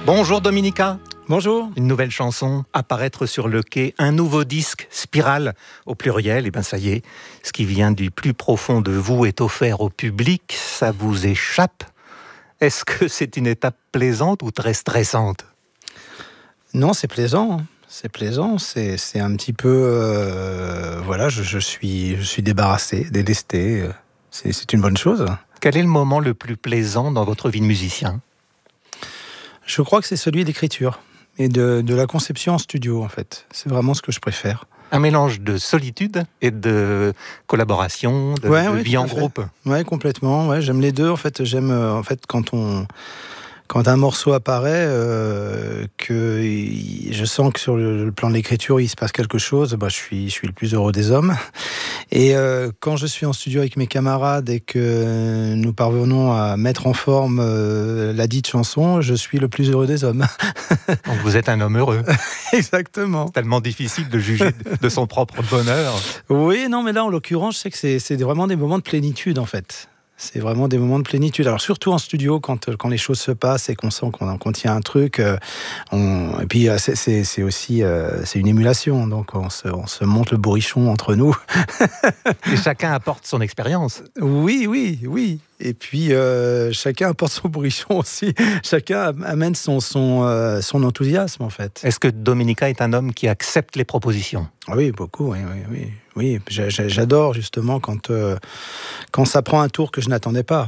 Bonjour Dominica. Bonjour. Une nouvelle chanson, apparaître sur le quai, un nouveau disque, Spirale, au pluriel, et bien ça y est, ce qui vient du plus profond de vous est offert au public, ça vous échappe. Est-ce que c'est une étape plaisante ou très stressante ? Non, c'est plaisant. C'est plaisant, c'est un petit peu... voilà, je suis débarrassé, délesté. C'est une bonne chose. Quel est le moment le plus plaisant dans votre vie de musicien ? Je crois que c'est celui d'écriture et de la conception en studio, en fait. C'est vraiment ce que je préfère. Un mélange de solitude et de collaboration, de vie en groupe. Oui, complètement. Ouais, j'aime les deux. En fait, j'aime quand un morceau apparaît, que je sens que sur le plan de l'écriture, il se passe quelque chose, je suis le plus heureux des hommes. Et quand je suis en studio avec mes camarades et que nous parvenons à mettre en forme la dite chanson, je suis le plus heureux des hommes. Donc vous êtes un homme heureux. Exactement. C'est tellement difficile de juger de son propre bonheur. Oui, non, mais là, en l'occurrence, je sais que c'est vraiment des moments de plénitude, en fait. C'est vraiment des moments de plénitude. Alors surtout en studio, quand les choses se passent et qu'on sent qu'on tient un truc, et puis c'est aussi c'est une émulation. Donc on se monte le bourrichon entre nous. Et chacun apporte son expérience. Oui. Et puis chacun apporte son bourrichon aussi. Chacun amène son enthousiasme en fait. Est-ce que Dominica est un homme qui accepte les propositions ? Oui, beaucoup. Oui. J'adore justement quand ça prend un tour que je n'attendais pas.